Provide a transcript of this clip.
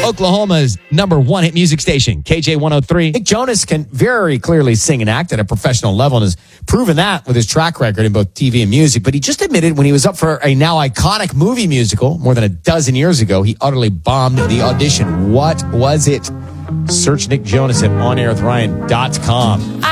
Oklahoma's number one hit music station, KJ103. Nick Jonas can very clearly sing and act at a professional level and has proven that with his track record in both TV and music. But he just admitted when he was up for a now iconic movie musical more than a dozen years ago, he utterly bombed the audition. What was it? Search Nick Jonas at OnAirWithRyan.com.